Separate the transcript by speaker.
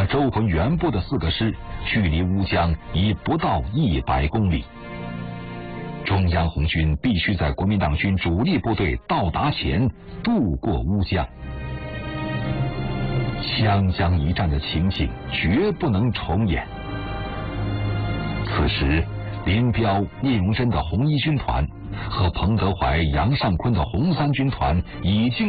Speaker 1: 周浑原部的4个师距离乌江已不到100公里。中央红军必须在国民党军主力部队到达前渡过乌江。湘江一战的情景绝不能重演。此时，林彪、聂荣臻的红一军团和彭德怀、杨尚昆的红三军团已经